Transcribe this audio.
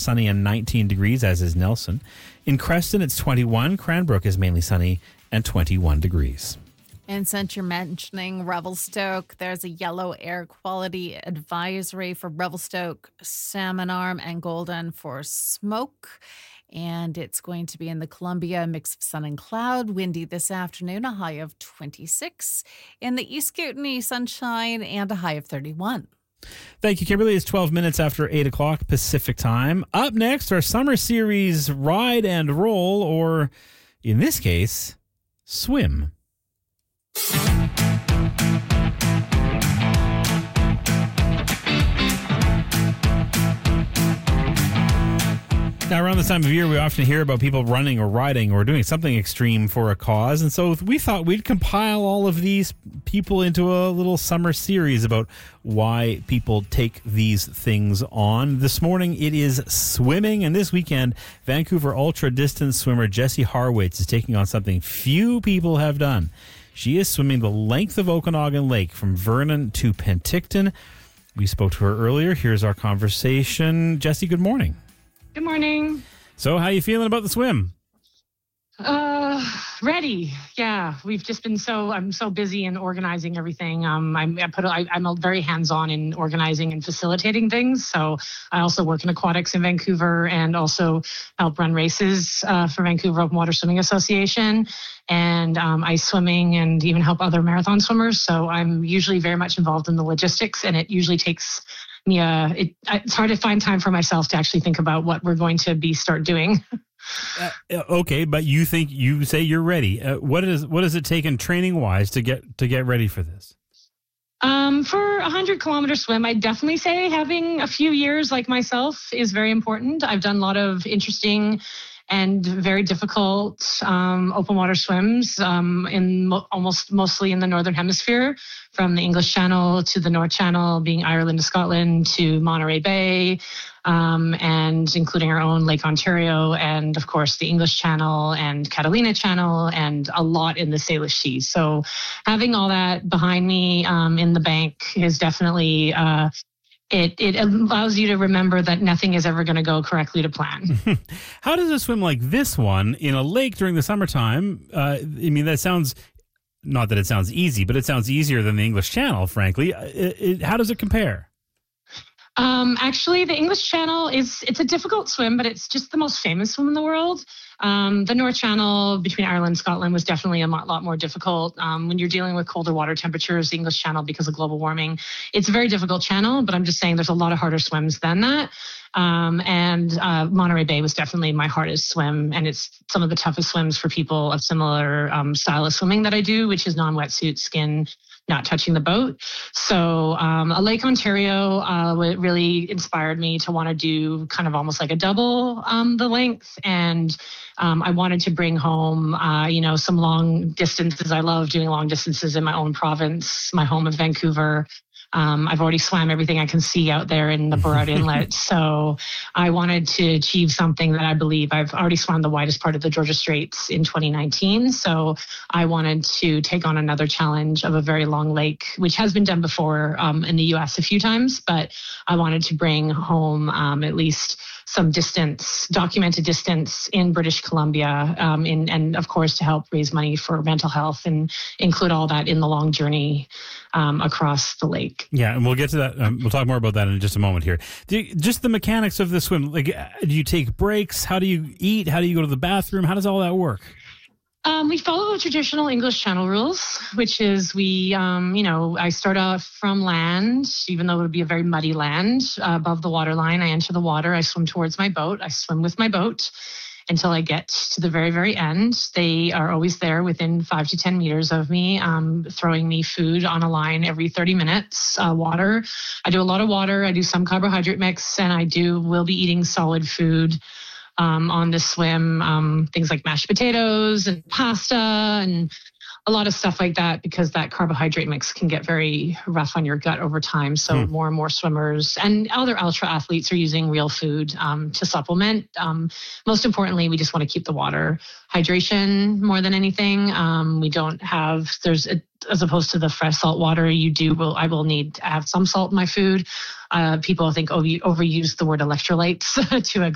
sunny and 19 degrees, as is Nelson. In Creston, it's 21. Cranbrook is mainly sunny and 21 degrees. And since you're mentioning Revelstoke, there's a yellow air quality advisory for Revelstoke, Salmon Arm, and Golden for smoke. And it's going to be in the Columbia, mix of sun and cloud, windy this afternoon, a high of 26. In the East Kootenay, sunshine and a high of 31. Thank you, Kimberly. It's 12 minutes after 8 o'clock Pacific time. Up next, our summer series Ride and Roll, or in this case, Swim. Now, around this time of year, we often hear about people running or riding or doing something extreme for a cause. And so we thought we'd compile all of these people into a little summer series about why people take these things on. This morning, it is swimming. And this weekend, Vancouver ultra-distance swimmer Jessie Harwitz is taking on something few people have done. She is swimming the length of Okanagan Lake from Vernon to Penticton. We spoke to her earlier. Here's our conversation. Jessie, good morning. Good morning. So, how you feeling about the swim? Ready. Yeah, we've just been I'm so busy in organizing everything. I'm very hands-on in organizing and facilitating things. So I also work in aquatics in Vancouver and also help run races for Vancouver Open Water Swimming Association and ice swimming and even help other marathon swimmers. So I'm usually very much involved in the logistics, and it usually takes me it's hard to find time for myself to actually think about what we're going to start doing. Okay, but you say you're ready. What does it take in training wise to get ready for this? For a 100-kilometer swim, I'd definitely say having a few years like myself is very important. I've done a lot of interesting and very difficult open water swims mostly in the Northern Hemisphere, from the English Channel to the North Channel, being Ireland to Scotland to Monterey Bay, and including our own Lake Ontario, and of course the English Channel and Catalina Channel, and a lot in the Salish Sea. So having all that behind me in the bank is definitely it allows you to remember that nothing is ever going to go correctly to plan. How does a swim like this one in a lake during the summertime? That sounds, not that it sounds easy, but it sounds easier than the English Channel, frankly. How does it compare? Actually, the English Channel it's a difficult swim, but it's just the most famous swim in the world. The North Channel between Ireland and Scotland was definitely a lot more difficult. When you're dealing with colder water temperatures, the English Channel, because of global warming, it's a very difficult channel, but I'm just saying there's a lot of harder swims than that. And Monterey Bay was definitely my hardest swim, and it's some of the toughest swims for people of similar style of swimming that I do, which is non-wetsuit, skin, not touching the boat. So a Lake Ontario really inspired me to want to do kind of almost like a double the length. And I wanted to bring home, some long distances. I love doing long distances in my own province, my home of Vancouver. I've already swam everything I can see out there in the Burrard Inlet. So I wanted to achieve something that I believe I've already swam the widest part of the Georgia Straits in 2019. So I wanted to take on another challenge of a very long lake, which has been done before in the U.S. a few times. But I wanted to bring home at least some documented distance in British Columbia, and of course to help raise money for mental health and include all that in the long journey across the lake. Yeah, and we'll get to that. We'll talk more about that in just a moment here. Just the mechanics of the swim. Like, do you take breaks? How do you eat? How do you go to the bathroom? How does all that work? We follow the traditional English Channel rules, which is I start off from land, even though it would be a very muddy land above the water line. I enter the water. I swim towards my boat. I swim with my boat until I get to the very, very end. They are always there within 5 to 10 meters of me, throwing me food on a line every 30 minutes, water. I do a lot of water. I do some carbohydrate mix, and will be eating solid food on the swim, things like mashed potatoes and pasta and a lot of stuff like that, because that carbohydrate mix can get very rough on your gut over time. So more and more swimmers and other ultra athletes are using real food to supplement. Most importantly, we just want to keep the water hydration more than anything. We don't have, as opposed to the fresh salt water, I will need to have some salt in my food. People think, you overuse the word electrolytes to a